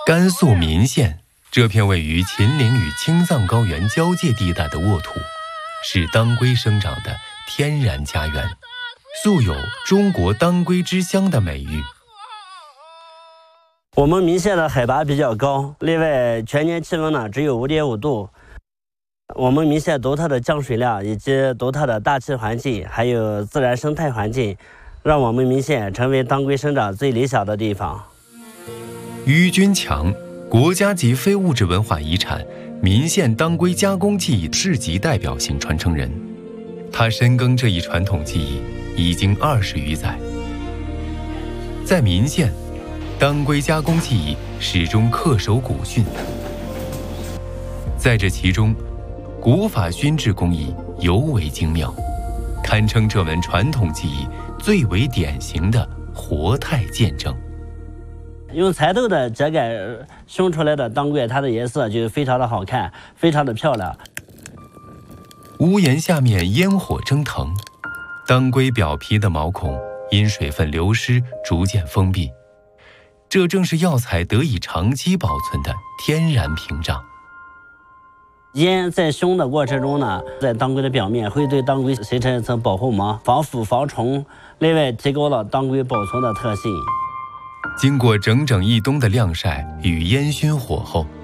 甘肃岷县这片位于秦岭与青藏高原交界地带的沃土，是当归生长的天然家园，素有中国当归之乡的美誉。 我们岷县的海拔比较高，另外全年气温呢只有5.5度。我们岷县独特的降水量以及独特的大气环境，还有自然生态环境，让我们岷县成为当归生长最理想的地方。 于军强，国家级非物质文化遗产岷县当归加工技艺市级代表性传承人，他深耕这一传统技艺已经20余载。在岷县，当归加工技艺始终恪守古训，在这其中，古法熏制工艺尤为精妙，堪称这门传统技艺最为典型的活态见证。 用彩豆的秸秆熏出来的当归，它的颜色就非常的好看，非常的漂亮。 屋檐下面烟火蒸腾，当归表皮的毛孔因水分流失逐渐封闭，这正是药材得以长期保存的天然屏障。 烟在熏的过程中呢，在当归的表面会对当归形成一层保护膜，防腐防虫，另外提高了当归保存的特性。 经过整整一冬的晾晒与烟熏火候，